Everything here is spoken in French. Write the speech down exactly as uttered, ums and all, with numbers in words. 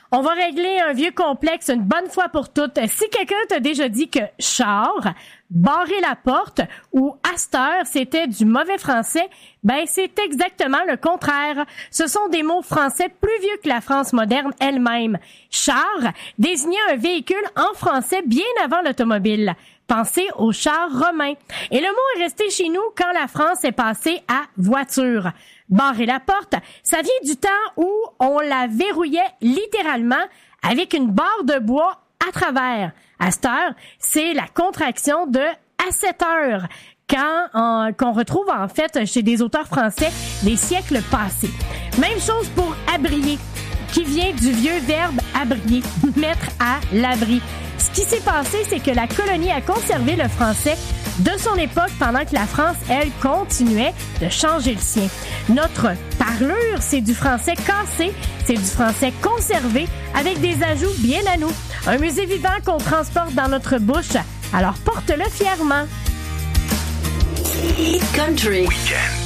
On va régler un vieux complexe une bonne fois pour toutes. Si quelqu'un t'a déjà dit que char, barrer la porte ou asteur, c'était du mauvais français, ben c'est exactement le contraire. Ce sont des mots français plus vieux que la France moderne elle-même. Char désignait un véhicule en français bien avant l'automobile. Pensez aux chars romains. Et le mot est resté chez nous quand la France est passée à voiture. Barrer la porte, ça vient du temps où on la verrouillait littéralement avec une barre de bois à travers. À cette heure, c'est la contraction de à cette heure, quand euh, qu'on retrouve en fait chez des auteurs français des siècles passés. Même chose pour abrier, qui vient du vieux verbe abrier, mettre à l'abri. Ce qui s'est passé, c'est que la colonie a conservé le français de son époque pendant que la France, elle, continuait de changer le sien. Notre parlure, c'est du français cassé, c'est du français conservé avec des ajouts bien à nous. Un musée vivant qu'on transporte dans notre bouche. Alors porte-le fièrement. Country. Weekend.